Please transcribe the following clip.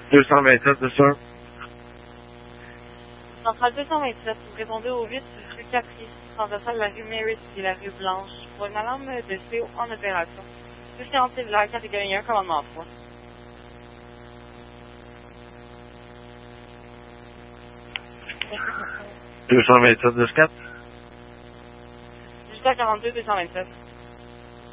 227, c'est sûr. Centrale 227, vous répondez au 8 rue Caprice, transversale de la rue Merritt et la rue Blanche, pour une alarme de CO en opération. Puissance cellulaire catégorie 1, commandement 3. Deux cent 227, 4. Jusqu'à 42 227.